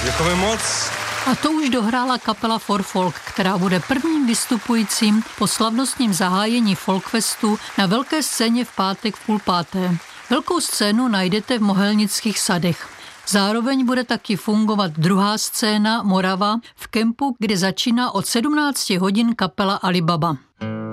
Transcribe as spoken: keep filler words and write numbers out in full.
Děkujeme moc. A to už dohrála kapela For Folk, která bude prvním vystupujícím po slavnostním zahájení Folkfestu na velké scéně v pátek v půl páté. Velkou scénu najdete v Mohelnických sadech. Zároveň bude taky fungovat druhá scéna Morava v kempu, kde začíná od sedmnácti hodin kapela Alibaba.